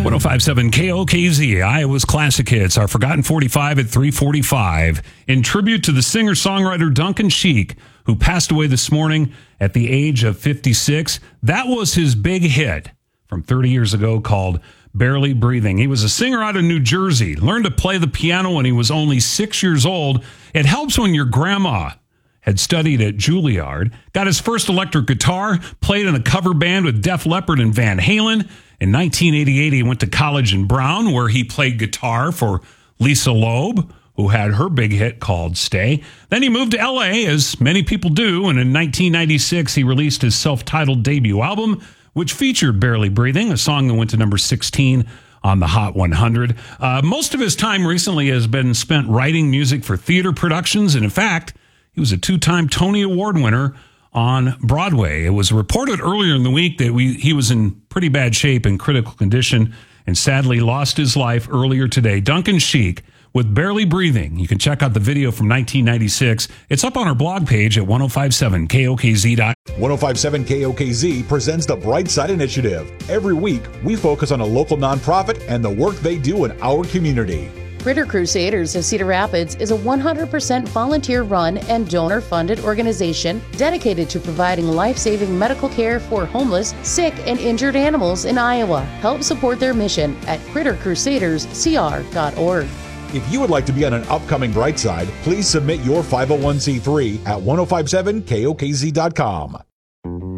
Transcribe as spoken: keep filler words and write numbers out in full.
one oh five point seven K O K Z, Iowa's Classic Hits, our Forgotten forty-five at three forty-five, in tribute to the singer-songwriter Duncan Sheik, who passed away this morning at the age of fifty-six. That was his big hit from thirty years ago called Barely Breathing. He was a singer out of New Jersey, learned to play the piano when he was only six years old. It helps when your grandma had studied at Juilliard, got his first electric guitar, played in a cover band with Def Leppard and Van Halen. In nineteen eighty-eight, he went to college in Brown, where he played guitar for Lisa Loeb, who had her big hit called Stay. Then he moved to L A, as many people do, and in nineteen ninety-six, he released his self-titled debut album, which featured Barely Breathing, a song that went to number sixteen on the Hot one hundred. Uh, most of his time recently has been spent writing music for theater productions, and in fact, he was a two-time Tony Award winner on Broadway. It was reported earlier in the week that we, he was in pretty bad shape and critical condition and sadly lost his life earlier today. Duncan Sheik with Barely Breathing. You can check out the video from nineteen ninety-six. It's up on our blog page at ten fifty-seven K O K Z dot com. ten fifty-seven K O K Z presents the Brightside Initiative. Every week, we focus on a local nonprofit and the work they do in our community. Critter Crusaders of Cedar Rapids is a one hundred percent volunteer-run and donor-funded organization dedicated to providing life-saving medical care for homeless, sick, and injured animals in Iowa. Help support their mission at critter crusaders c r dot org. If you would like to be on an upcoming Brightside, please submit your five oh one c three at ten fifty-seven K O K Z dot com.